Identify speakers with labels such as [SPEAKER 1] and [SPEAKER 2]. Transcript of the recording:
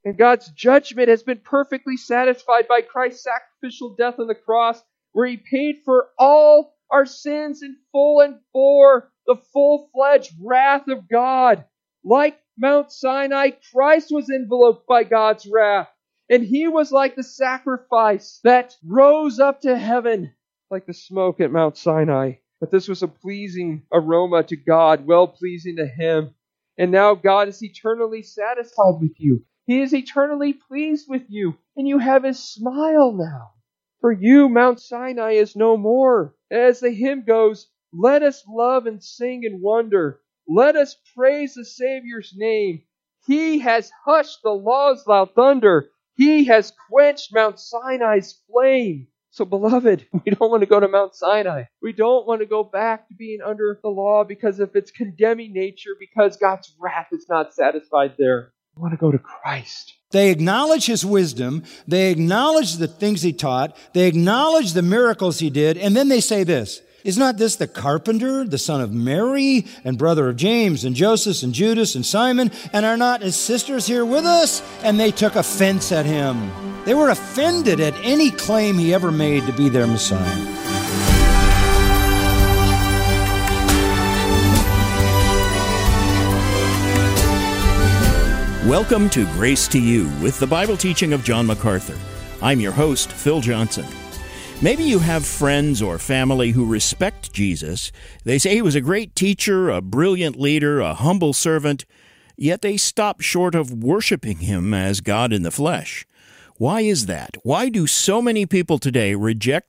[SPEAKER 1] And God's judgment has been perfectly satisfied by Christ's sacrificial death on the cross, where He paid for all our sins in full and bore the full-fledged wrath of God. Like Mount Sinai, Christ was enveloped by God's wrath, and He was like the sacrifice that rose up to heaven like the smoke at Mount Sinai. But this was a pleasing aroma to God, well-pleasing to Him. And now God is eternally satisfied with you. He is eternally pleased with you, and you have His smile now. For you, Mount Sinai is no more. As the hymn goes, let us love and sing and wonder. Let us praise the Savior's name. He has hushed the law's loud thunder. He has quenched Mount Sinai's flame. So, beloved, we don't want to go to Mount Sinai. We don't want to go back to being under the law because of its condemning nature, because God's wrath is not satisfied there. We want to go to Christ.
[SPEAKER 2] They acknowledge His wisdom. They acknowledge the things He taught. They acknowledge the miracles He did. And then they say this, is not this the carpenter, the son of Mary, and brother of James, and Joseph, and Judas, and Simon? And are not his sisters here with us? And they took offense at Him. They were offended at any claim He ever made to be their Messiah.
[SPEAKER 3] Welcome to Grace to You with the Bible teaching of John MacArthur. I'm your host, Phil Johnson. Maybe you have friends or family who respect Jesus. They say He was a great teacher, a brilliant leader, a humble servant, yet they stop short of worshiping Him as God in the flesh. Why is that? Why do so many people today reject